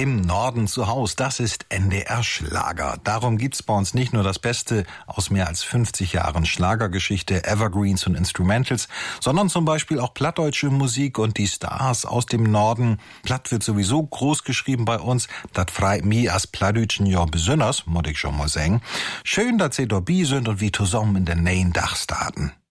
Im Norden zu Haus, das ist NDR Schlager. Darum gibt's bei uns nicht nur das Beste aus mehr als 50 Jahren Schlagergeschichte, Evergreens und Instrumentals, sondern zum Beispiel auch plattdeutsche Musik und die Stars aus dem Norden. Platt wird sowieso groß geschrieben bei uns. Das freit mich als Plattdeutschen ja besonders, muss ich schon mal sagen. Schön, dass Sie dabei sind und wie zusammen in den nähen Dach starten.